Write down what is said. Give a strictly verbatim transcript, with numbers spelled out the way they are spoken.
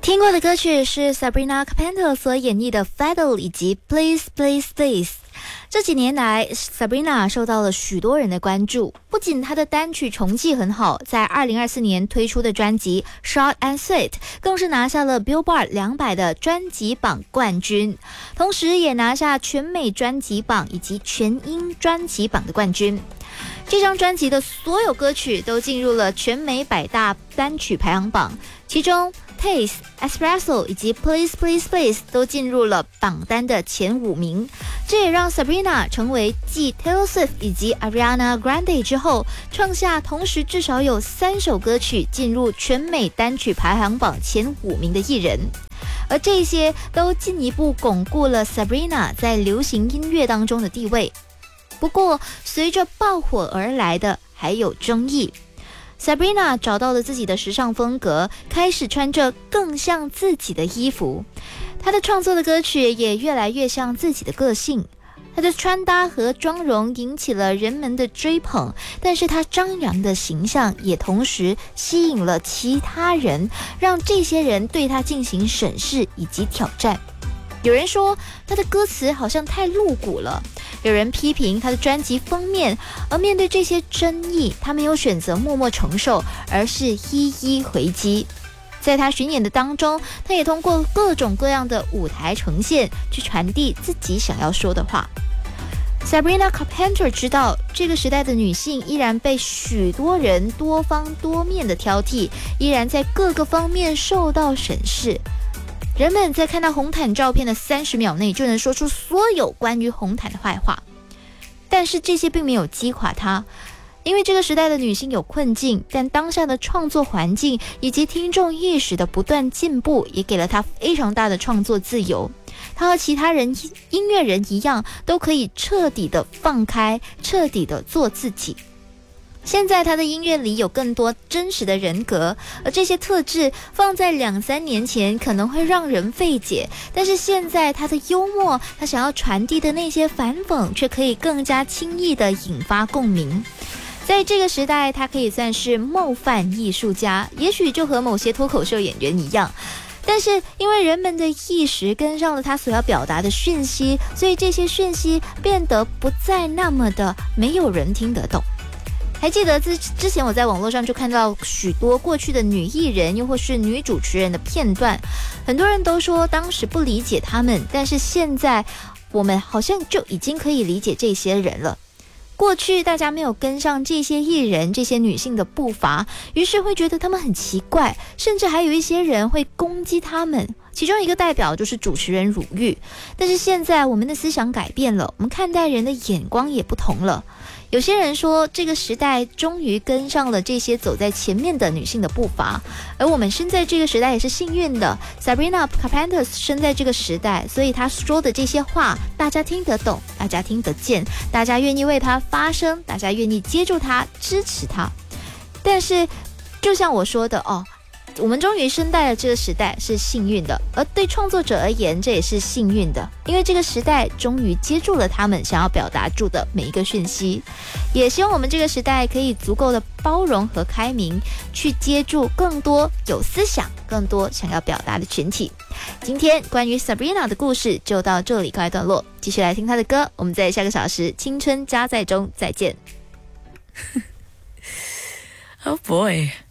听过的歌曲是 Sabrina Carpenter 所演绎的 Fiddle 以及 Please Please Please。 这几年来 Sabrina 受到了许多人的关注，不仅她的单曲成绩很好，在二零二四年推出的专辑 Short and Sweet 更是拿下了 Billboard 两百的专辑榜冠军，同时也拿下全美专辑榜以及全英专辑榜的冠军。这张专辑的所有歌曲都进入了全美百大单曲排行榜，其中 Taste、Espresso 以及 Please Please Please 都进入了榜单的前五名，这也让 Sabrina 成为继 Taylor Swift 以及 Ariana Grande 之后，创下同时至少有三首歌曲进入全美单曲排行榜前五名的艺人。而这些都进一步巩固了 Sabrina 在流行音乐当中的地位。不过，随着爆火而来的还有争议。Sabrina 找到了自己的时尚风格，开始穿着更像自己的衣服。她的创作的歌曲也越来越像自己的个性。她的穿搭和妆容引起了人们的追捧，但是她张扬的形象也同时吸引了其他人，让这些人对她进行审视以及挑战。有人说她的歌词好像太露骨了，有人批评她的专辑封面，而面对这些争议，她没有选择默默承受，而是一一回击。在她巡演的当中，她也通过各种各样的舞台呈现，去传递自己想要说的话。Sabrina Carpenter 知道，这个时代的女性依然被许多人多方多面的挑剔，依然在各个方面受到审视。人们在看到红毯照片的三十秒内就能说出所有关于红毯的坏话，但是这些并没有击垮她，因为这个时代的女性有困境，但当下的创作环境以及听众意识的不断进步，也给了她非常大的创作自由。她和其他人音乐人一样，都可以彻底的放开，彻底的做自己。现在他的音乐里有更多真实的人格，而这些特质放在两三年前可能会让人费解，但是现在他的幽默，他想要传递的那些反讽，却可以更加轻易地引发共鸣。在这个时代，他可以算是冒犯艺术家，也许就和某些脱口秀演员一样，但是因为人们的意识跟上了他所要表达的讯息，所以这些讯息变得不再那么的没有人听得懂。还记得之之前我在网络上就看到许多过去的女艺人又或是女主持人的片段，很多人都说当时不理解他们，但是现在我们好像就已经可以理解这些人了。过去大家没有跟上这些艺人这些女性的步伐，于是会觉得他们很奇怪，甚至还有一些人会攻击他们，其中一个代表就是主持人汝玉。但是现在我们的思想改变了，我们看待人的眼光也不同了。有些人说，这个时代终于跟上了这些走在前面的女性的步伐，而我们生在这个时代也是幸运的。 Sabrina Carpenter 生在这个时代，所以她说的这些话大家听得懂，大家听得见，大家愿意为她发声，大家愿意接住她，支持她。但是就像我说的哦，我们终于生在了这个时代是幸运的，而对创作者而言这也是幸运的，因为这个时代终于接住了他们想要表达住的每一个讯息。也希望我们这个时代可以足够的包容和开明，去接住更多有思想更多想要表达的群体。今天关于 Sabrina 的故事就到这里告一段落，继续来听她的歌，我们在下个小时青春加载中再见。 Oh boy